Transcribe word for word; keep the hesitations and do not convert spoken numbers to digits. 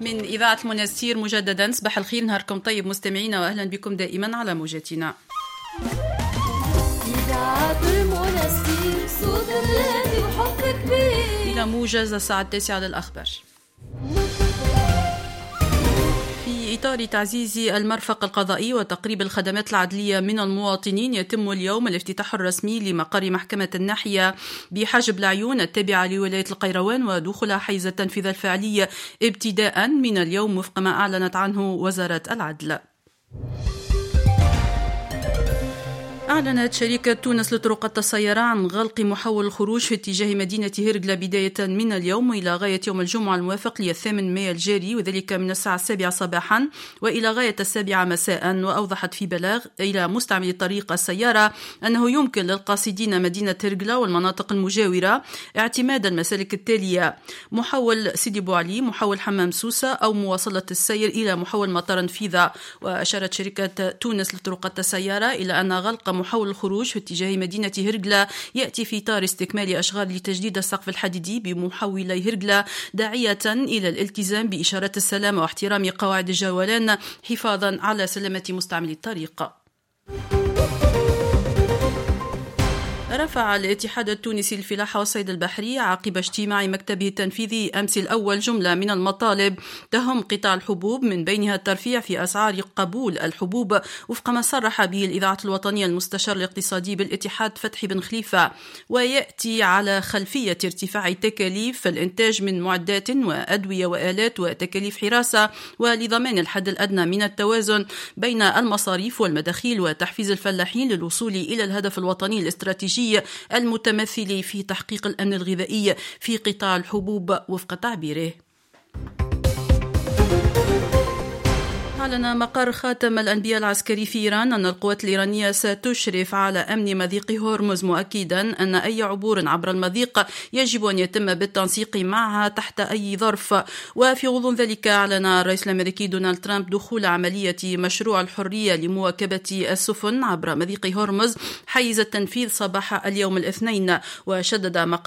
من إذاعة المنستير مجددا. صباح الخير، نهاركم طيب مستمعينا، وأهلا بكم دائما على موجتنا. إذاعة المنستير صوت الذي وحب كبير. إلى موجز الساعة التاسعة للأخبار. في إطار تعزيز المرفق القضائي وتقريب الخدمات العدلية من المواطنين، يتم اليوم الافتتاح الرسمي لمقر محكمة الناحية بحجب العيون التابعة لولاية القيروان، ودخولها حيز التنفيذ الفعلي ابتداء من اليوم وفق ما أعلنت عنه وزارة العدل. أعلنت شركة تونس لطرقات السيارة عن غلق محول الخروج في اتجاه مدينة هرقلة بداية من اليوم إلى غاية يوم الجمعة الموافق للثامن مايو الجاري، وذلك من الساعة السابعة صباحا وإلى غاية السابعة مساء. وأوضحت في بلاغ إلى مستعمل طريق السيارة أنه يمكن للقاصدين مدينة هرقلة والمناطق المجاورة اعتماد المسالك التالية: محول سيدي بوعلي، محول حمام سوسة، أو مواصلة السير إلى محول مطار نفيذة. وأشارت شركة تونس لطرقات السيارة إلى أن غلق محول الخروج في اتجاه مدينة هرقلة يأتي في إطار استكمال أشغال لتجديد السقف الحديدي بمحولي هرقلة، داعية إلى الالتزام بإشارات السلامة واحترام قواعد الجولان حفاظا على سلامة مستعملي الطريق. رفع الاتحاد التونسي للفلاحة والصيد البحري عقب اجتماع مكتبه التنفيذي أمس الأول جملة من المطالب تهم قطاع الحبوب، من بينها الترفيع في أسعار قبول الحبوب وفق ما صرح به الإذاعة الوطنية المستشار الاقتصادي بالاتحاد فتحي بن خليفة، ويأتي على خلفية ارتفاع تكاليف الإنتاج من معدات وأدوية وآلات وتكاليف حراسة، ولضمان الحد الأدنى من التوازن بين المصاريف والمداخيل وتحفيز الفلاحين للوصول إلى الهدف الوطني الاستراتيجي المتمثل في تحقيق الأمن الغذائي في قطاع الحبوب وفق تعبيره. أعلن مقر خاتم الأنبياء العسكري في إيران أن القوات الإيرانية ستشرف على أمن مضيق هرمز، مؤكدا أن أي عبور عبر المضيق يجب أن يتم بالتنسيق معها تحت أي ظرف. وفي غضون ذلك أعلن الرئيس الأمريكي دونالد ترامب دخول عملية مشروع الحرية لمواكبة السفن عبر مضيق هرمز حيز التنفيذ صباح اليوم الاثنين. وشدد مقر